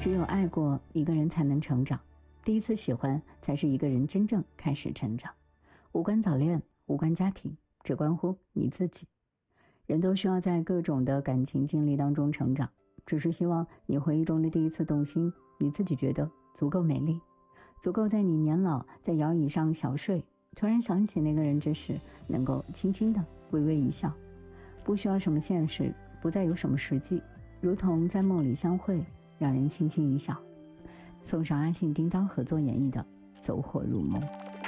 只有爱过一个人才能成长，第一次喜欢才是一个人真正开始成长。无关早恋，无关家庭，只关乎你自己。人都需要在各种的感情经历当中成长，只是希望你回忆中的第一次动心，你自己觉得足够美丽，足够在你年老在摇椅上小睡，突然想起那个人之时，能够轻轻的微微一笑。不需要什么现实，不再有什么实际，如同在梦里相会，让人轻轻一笑。送上阿信叮当合作演绎的《走火入魔》。